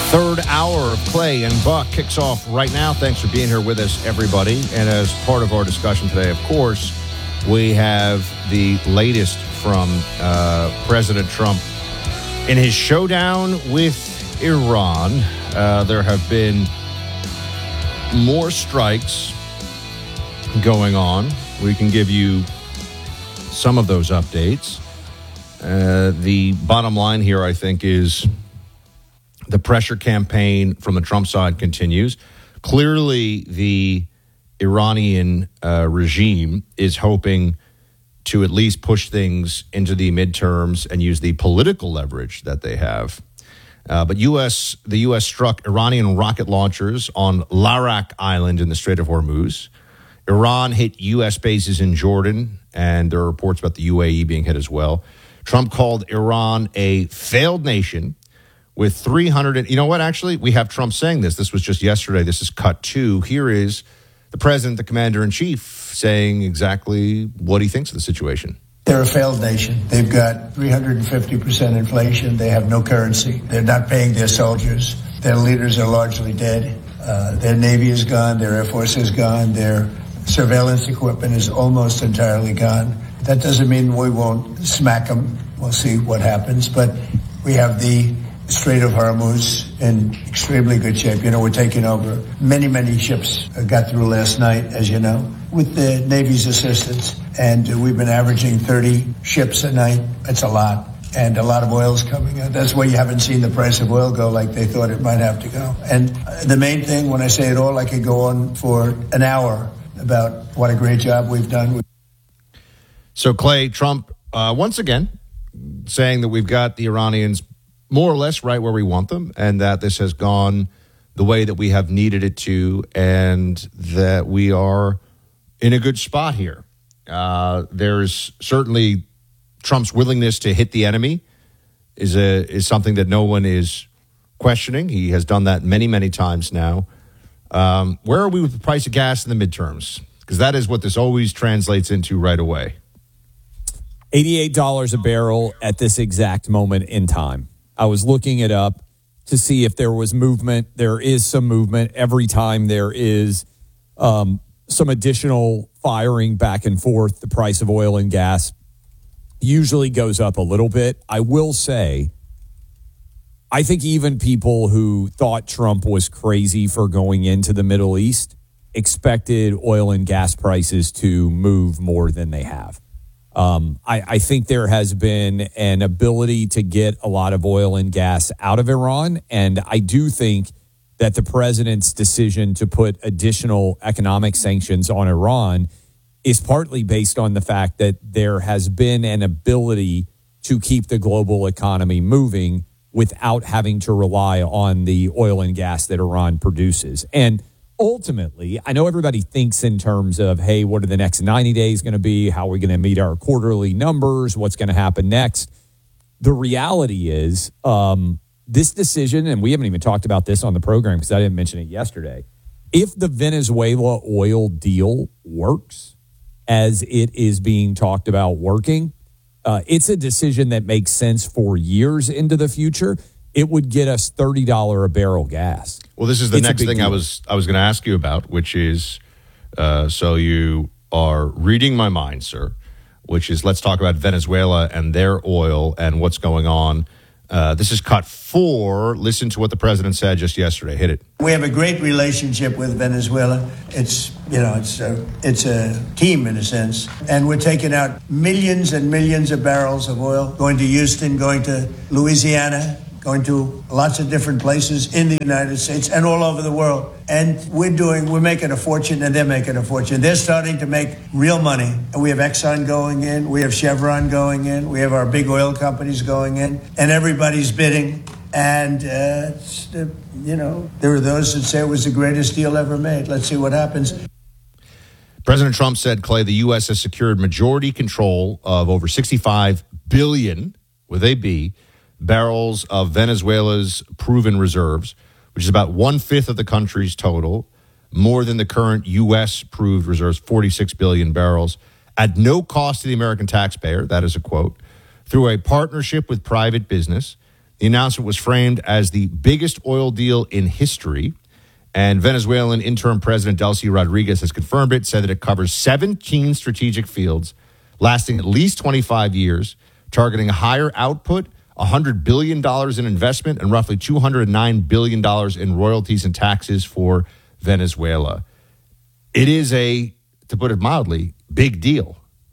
Third hour of Clay and Buck kicks off right now. Thanks for being here with us, everybody. And as part of our discussion today, of course, we have the latest from President Trump in his showdown with Iran. There have been more strikes going on. We can give you some of those updates. The bottom line here, I think, is the pressure campaign from the Trump side continues. Clearly, the Iranian regime is hoping to at least push things into the midterms and use the political leverage that they have. But the U.S. struck Iranian rocket launchers on Larak Island in the Strait of Hormuz. Iran hit U.S. bases in Jordan, and there are reports about the UAE being hit as well. Trump called Iran a failed nation with 300. You know what? Actually, we have Trump saying this. This was just yesterday. This is cut 2. Here is the president, the commander-in-chief, saying exactly what he thinks of the situation. They're a failed nation. They've got 350% inflation. They have no currency. They're not paying their soldiers. Their leaders are largely dead. Their Navy is gone. Their Air Force is gone. Their surveillance equipment is almost entirely gone. That doesn't mean we won't smack them. We'll see what happens. But we have the Strait of Hormuz in extremely good shape. You know, we're taking over. Many ships got through last night, as you know, with the Navy's assistance. And we've been averaging 30 ships a night. That's a lot. And a lot of oil's coming out. That's why you haven't seen the price of oil go like they thought it might have to go. And the main thing, when I say it all, I could go on for an hour about what a great job we've done. So, Clay, Trump, once again, saying that we've got the Iranians more or less right where we want them, and that this has gone the way that we have needed it to, and that we are in a good spot here. There's certainly Trump's willingness to hit the enemy is something that no one is questioning. He has done that many times now. Where are we with the price of gas in the midterms? Because that is what this always translates into right away. $88 a barrel at this exact moment in time. I was looking it up to see if there was movement. There is some movement every time there is some additional firing back and forth. The price of oil and gas usually goes up a little bit. I will say, I think even people who thought Trump was crazy for going into the Middle East expected oil and gas prices to move more than they have. I think there has been an ability to get a lot of oil and gas out of Iran, and I do think that the president's decision to put additional economic sanctions on Iran is partly based on the fact that there has been an ability to keep the global economy moving without having to rely on the oil and gas that Iran produces. And ultimately, I know everybody thinks in terms of, hey, what are the next 90 days going to be? How are we going to meet our quarterly numbers? What's going to happen next? The reality is this decision, and we haven't even talked about this on the program because I didn't mention it yesterday. If the Venezuela oil deal works as it is being talked about working, it's a decision that makes sense for years into the future. It would get us $30 a barrel gas. Well, this is the next thing I was going to ask you about, which is, so you are reading my mind, sir, which is let's talk about Venezuela and their oil and what's going on. This is cut 4. Listen to what the president said just yesterday. Hit it. We have a great relationship with Venezuela. It's a team in a sense. And we're taking out millions and millions of barrels of oil, going to Houston, going to Louisiana, going to lots of different places in the United States and all over the world. And we're making a fortune, and they're making a fortune. They're starting to make real money. And we have Exxon going in, we have Chevron going in, we have our big oil companies going in, and everybody's bidding. And, there are those that say it was the greatest deal ever made. Let's see what happens. President Trump said, Clay, the U.S. has secured majority control of over 65 billion, with a B, barrels of Venezuela's proven reserves, which is about 1/5 of the country's total, more than the current U.S. proved reserves, 46 billion barrels, at no cost to the American taxpayer, that is a quote, through a partnership with private business. The announcement was framed as the biggest oil deal in history. And Venezuelan interim president Delcy Rodriguez has confirmed it, said that it covers 17 strategic fields lasting at least 25 years, targeting a higher output, $100 billion in investment, and roughly $209 billion in royalties and taxes for Venezuela. It is a, to put it mildly, big deal.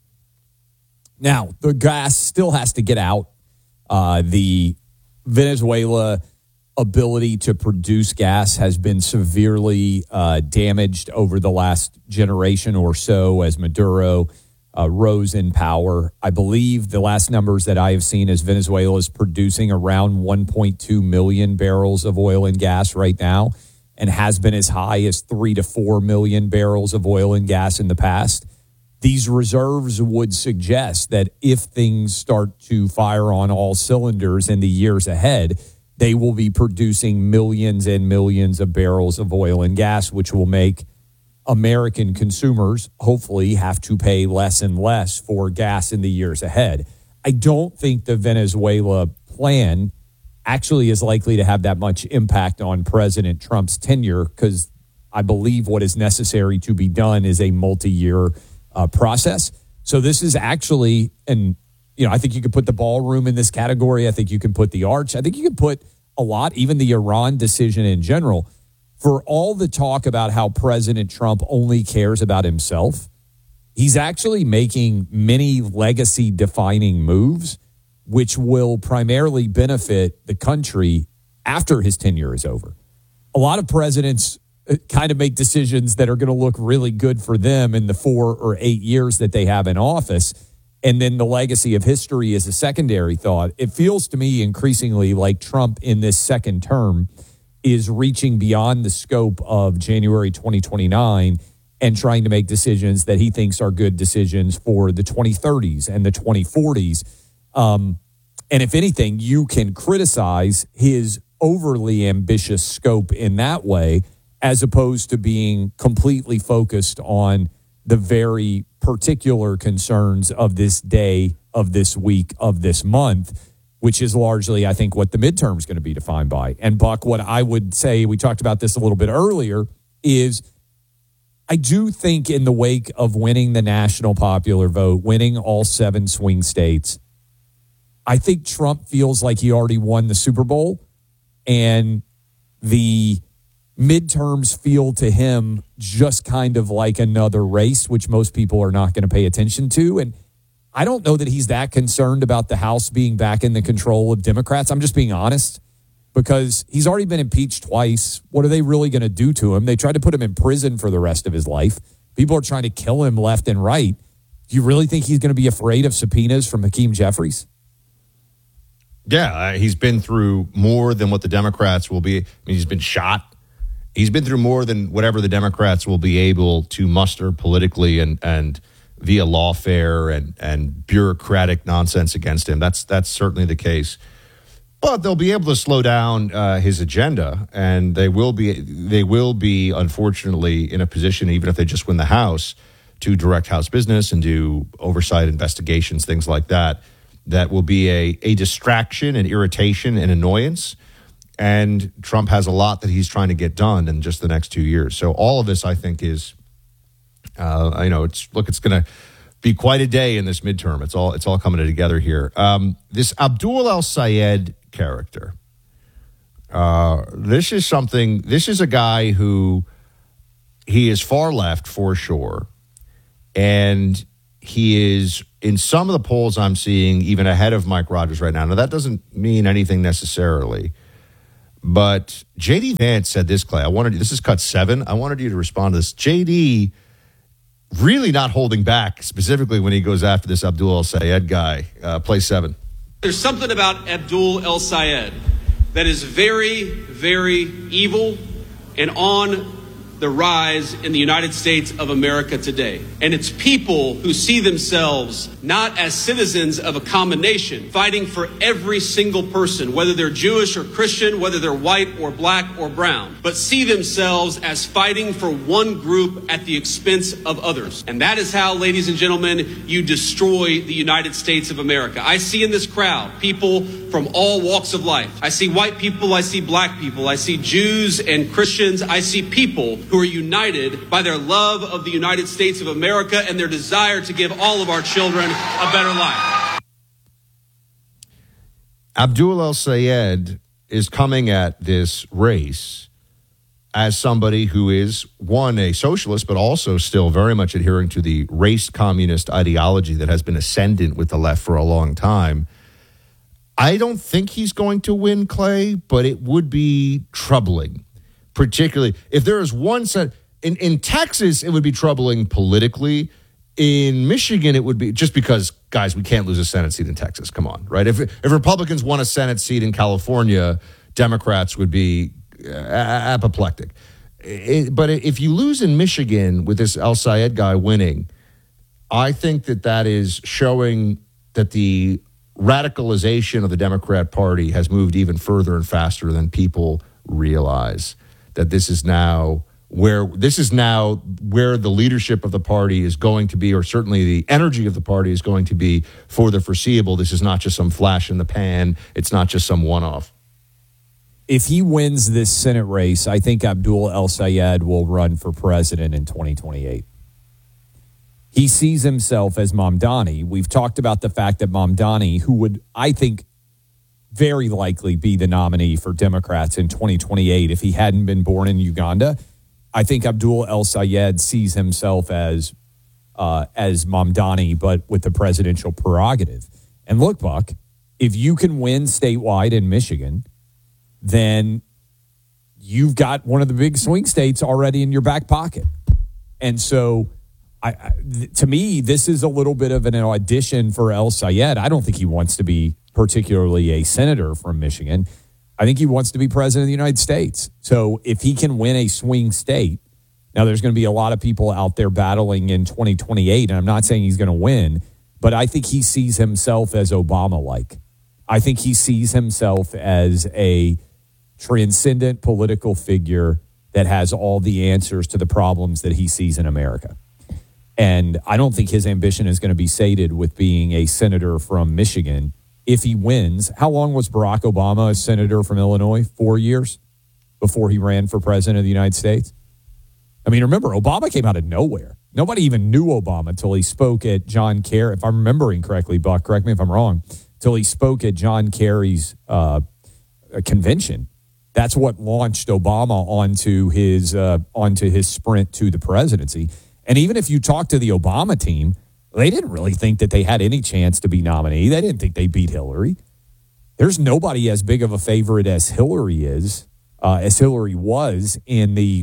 Now, the gas still has to get out. The Venezuela ability to produce gas has been severely damaged over the last generation or so as Maduro rose in power. I believe the last numbers that I have seen is Venezuela is producing around 1.2 million barrels of oil and gas right now, and has been as high as 3 to 4 million barrels of oil and gas in the past. These reserves would suggest that if things start to fire on all cylinders in the years ahead, they will be producing millions and millions of barrels of oil and gas, which will make American consumers hopefully have to pay less and less for gas in the years ahead. I don't think the Venezuela plan actually is likely to have that much impact on President Trump's tenure, because I believe what is necessary to be done is a multi-year process. So this is actually, and I think you could put the ballroom in this category. I think you can put the arch. I think you can put a lot, even the Iran decision in general. For all the talk about how President Trump only cares about himself, he's actually making many legacy-defining moves, which will primarily benefit the country after his tenure is over. A lot of presidents kind of make decisions that are going to look really good for them in the 4 or 8 years that they have in office, and then the legacy of history is a secondary thought. It feels to me increasingly like Trump in this second term is reaching beyond the scope of January 2029 and trying to make decisions that he thinks are good decisions for the 2030s and the 2040s. And if anything, you can criticize his overly ambitious scope in that way, as opposed to being completely focused on the very particular concerns of this day, of this week, of this month, which is largely, I think, what the midterm is going to be defined by. And Buck, what I would say, we talked about this a little bit earlier, is I do think in the wake of winning the national popular vote, winning all 7 swing states, I think Trump feels like he already won the Super Bowl, and the midterms feel to him just kind of like another race, which most people are not going to pay attention to. And I don't know that he's that concerned about the House being back in the control of Democrats. I'm just being honest, because he's already been impeached twice. What are they really going to do to him? They tried to put him in prison for the rest of his life. People are trying to kill him left and right. Do you really think he's going to be afraid of subpoenas from Hakeem Jeffries? Yeah, he's been through more than what the Democrats will be. I mean, he's been shot. He's been through more than whatever the Democrats will be able to muster politically and via lawfare and bureaucratic nonsense against him. That's certainly the case. But they'll be able to slow down his agenda, and they will be unfortunately in a position, even if they just win the House, to direct House business and do oversight investigations, things like that. That will be a distraction and irritation and annoyance. And Trump has a lot that he's trying to get done in just the next 2 years. So all of this, I think, is, it's going to be quite a day in this midterm. It's all coming together here. This Abdul El-Sayed character, this is a guy who, he is far left for sure. And he is, in some of the polls I'm seeing, even ahead of Mike Rogers right now. Now, that doesn't mean anything necessarily. But J.D. Vance said this, Clay. This is cut 7. I wanted you to respond to this. J.D. really not holding back, specifically when he goes after this Abdul El-Sayed guy. Play 7. There's something about Abdul El-Sayed that is very, very evil and on the rise in the United States of America today. And it's people who see themselves not as citizens of a common nation, fighting for every single person, whether they're Jewish or Christian, whether they're white or black or brown, but see themselves as fighting for one group at the expense of others. And that is how, ladies and gentlemen, you destroy the United States of America. I see in this crowd people from all walks of life. I see white people, I see black people, I see Jews and Christians, I see people who are united by their love of the United States of America and their desire to give all of our children a better life. Abdul El-Sayed is coming at this race as somebody who is, one, a socialist, but also still very much adhering to the race communist ideology that has been ascendant with the left for a long time. I don't think he's going to win, Clay, but it would be troubling, particularly if there is one set. In Texas, it would be troubling politically. In Michigan, it would be just because, guys, we can't lose a Senate seat in Texas. Come on, right? If Republicans won a Senate seat in California, Democrats would be apoplectic. But if you lose in Michigan with this El-Sayed guy winning, I think that is showing that the radicalization of the Democrat Party has moved even further and faster than people realize. That this is now where the leadership of the party is going to be, or certainly the energy of the party is going to be for the foreseeable. This is not just some flash in the pan. It's not just some one-off. If he wins this Senate race, I think Abdul El-Sayed will run for president in 2028. He sees himself as Mamdani. We've talked about the fact that Mamdani, who would, I think, very likely be the nominee for Democrats in 2028 if he hadn't been born in Uganda, I think Abdul El-Sayed sees himself as Mamdani, but with the presidential prerogative. And look, Buck, if you can win statewide in Michigan, then you've got one of the big swing states already in your back pocket. And so, to me, this is a little bit of an audition for El-Sayed. I don't think he wants to be particularly a senator from Michigan. I think he wants to be president of the United States. So if he can win a swing state, now there's going to be a lot of people out there battling in 2028, and I'm not saying he's going to win, but I think he sees himself as Obama-like. I think he sees himself as a transcendent political figure that has all the answers to the problems that he sees in America. And I don't think his ambition is going to be sated with being a senator from Michigan. If he wins, how long was Barack Obama a senator from Illinois? 4 years before he ran for president of the United States? I mean, remember, Obama came out of nowhere. Nobody even knew Obama until he spoke at John Kerry. If I'm remembering correctly, Buck, correct me if I'm wrong, until he spoke at John Kerry's convention. That's what launched Obama onto his sprint to the presidency. And even if you talk to the Obama team, they didn't really think that they had any chance to be nominee. They didn't think they beat Hillary. There's nobody as big of a favorite as Hillary is, as Hillary was in the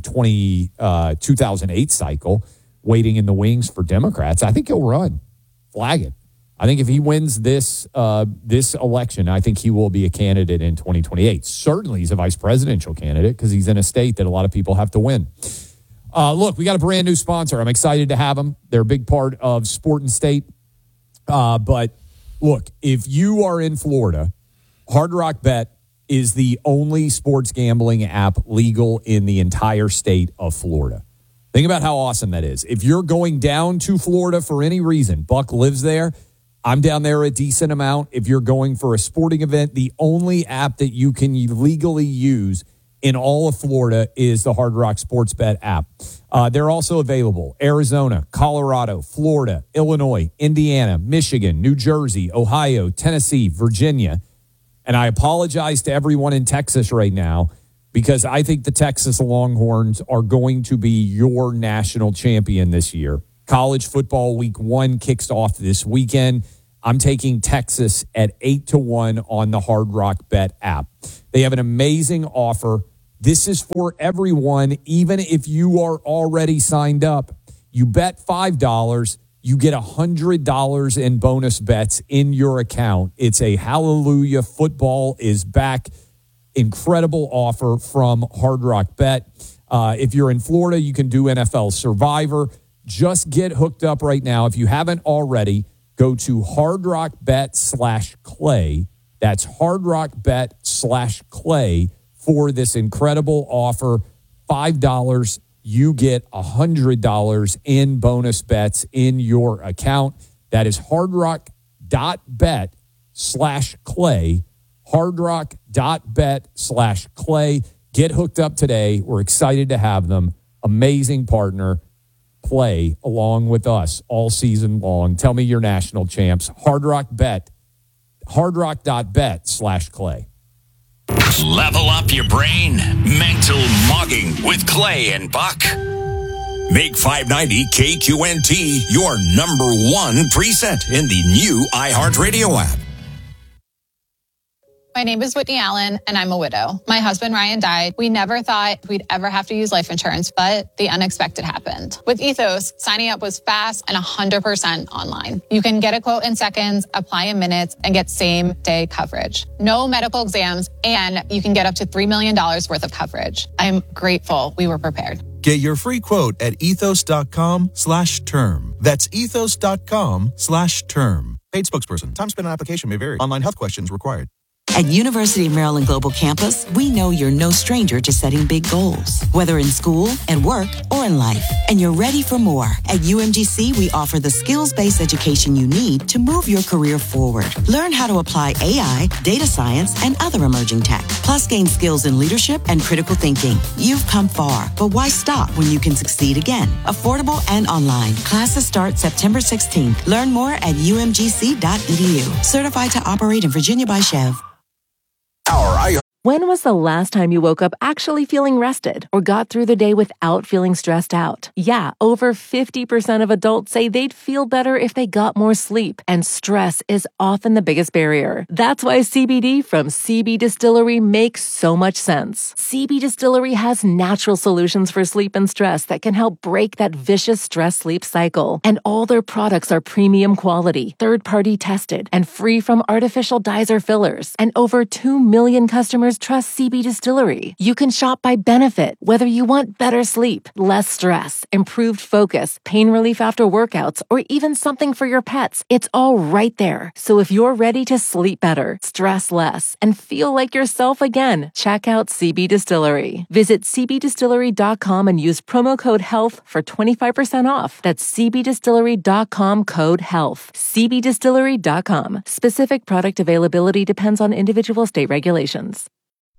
2008 cycle, waiting in the wings for Democrats. I think he'll run. Flag it. I think if he wins this election, I think he will be a candidate in 2028. Certainly he's a vice presidential candidate because he's in a state that a lot of people have to win. Look, we got a brand new sponsor. I'm excited to have them. They're a big part of Sport and State. But look, if you are in Florida, Hard Rock Bet is the only sports gambling app legal in the entire state of Florida. Think about how awesome that is. If you're going down to Florida for any reason, Buck lives there. I'm down there a decent amount. If you're going for a sporting event, the only app that you can legally use in all of Florida is the Hard Rock Sports Bet app. They're also available Arizona, Colorado, Florida, Illinois, Indiana, Michigan, New Jersey, Ohio, Tennessee, Virginia. And I apologize to everyone in Texas right now because I think the Texas Longhorns are going to be your national champion this year. College football week 1 kicks off this weekend. I'm taking Texas at 8-1 on the Hard Rock Bet app. They have an amazing offer. This is for everyone, even if you are already signed up. You bet $5, you get $100 in bonus bets in your account. It's a hallelujah. Football is back. incredible offer from Hard Rock Bet. If you're in Florida, you can do NFL Survivor. Just get hooked up right now. If you haven't already, go to hardrockbet/clay. That's hardrockbet/clay for this incredible offer. $5, you get $100 in bonus bets in your account. That is hardrock.bet/clay. hardrock.bet/clay. Get hooked up today. We're excited to have them. Amazing partner. Play along with us all season long. Tell me your national champs. hardrock.bet/clay. Level up your brain. Mental Mogging with Clay and Buck. Make 590 KQNT your number one preset in the new iHeartRadio app. My name is Whitney Allen, and I'm a widow. My husband, Ryan, died. We never thought we'd ever have to use life insurance, but the unexpected happened. With Ethos, signing up was fast and 100% online. You can get a quote in seconds, apply in minutes, and get same-day coverage. No medical exams, and you can get up to $3 million worth of coverage. I'm grateful we were prepared. Get your free quote at ethos.com/term. That's ethos.com/term. Paid spokesperson. Time spent on application may vary. Online health questions required. At University of Maryland Global Campus, we know you're no stranger to setting big goals, whether in school, at work, or in life. And you're ready for more. At UMGC, we offer the skills-based education you need to move your career forward. Learn how to apply AI, data science, and other emerging tech. Plus, gain skills in leadership and critical thinking. You've come far, but why stop when you can succeed again? Affordable and online. Classes start September 16th. Learn more at umgc.edu. Certified to operate in Virginia by Chev. When was the last time you woke up actually feeling rested or got through the day without feeling stressed out? Yeah, over 50% of adults say they'd feel better if they got more sleep, and stress is often the biggest barrier. That's why CBD from CB Distillery makes so much sense. CB Distillery has natural solutions for sleep and stress that can help break that vicious stress-sleep cycle. And all their products are premium quality, third-party tested, and free from artificial dyes or fillers. And over 2 million customers trust CB Distillery. You can shop by benefit, whether you want better sleep, less stress, improved focus, pain relief after workouts, or even something for your pets. It's all right there. So if you're ready to sleep better, stress less, and feel like yourself again, check out CB Distillery. Visit cbdistillery.com and use promo code HEALTH for 25% off. That's cbdistillery.com code HEALTH. cbdistillery.com. Specific product availability depends on individual state regulations.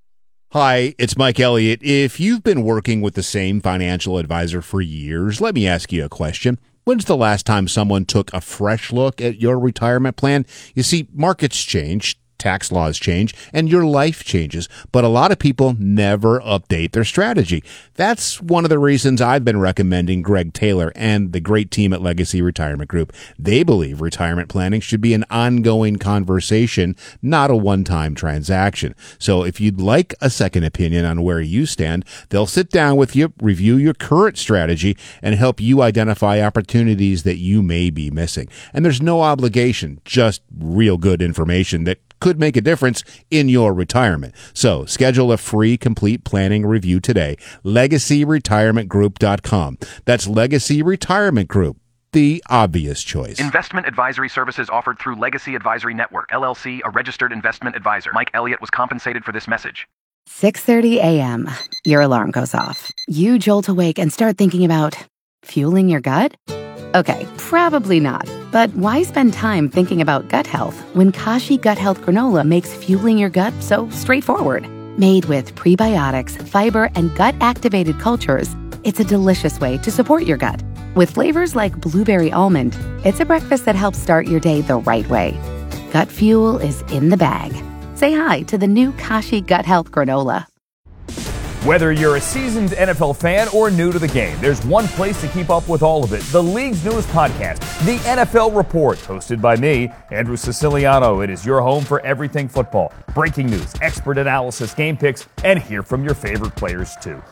Hi, it's Mike Elliott. If you've been working with the same financial advisor for years, let me ask you a question. When's the last time someone took a fresh look at your retirement plan? You see, markets change, tax laws change, and your life changes, but a lot of people never update their strategy. That's one of the reasons I've been recommending Greg Taylor and the great team at Legacy Retirement Group. They believe retirement planning should be an ongoing conversation, not a one-time transaction. So if you'd like a second opinion on where you stand, they'll sit down with you, review your current strategy, and help you identify opportunities that you may be missing. And there's no obligation, just real good information that could make a difference in your retirement. So schedule a free complete planning review today. LegacyRetirementGroup.com. That's Legacy Retirement Group, the obvious choice. Investment advisory services offered through Legacy Advisory Network, LLC, a registered investment advisor. Mike Elliott was compensated for this message. 6:30 a.m. Your alarm goes off. You jolt awake and start thinking about fueling your gut? Okay, probably not. But why spend time thinking about gut health when Kashi Gut Health Granola makes fueling your gut so straightforward? Made with prebiotics, fiber, and gut-activated cultures, it's a delicious way to support your gut. With flavors like blueberry almond, it's a breakfast that helps start your day the right way. Gut fuel is in the bag. Say hi to the new Kashi Gut Health Granola. Whether you're a seasoned NFL fan or new to the game, there's one place to keep up with all of it. The league's newest podcast, The NFL Report, hosted by me, Andrew Siciliano. It is your home for everything football. Breaking news, expert analysis, game picks, and hear from your favorite players too.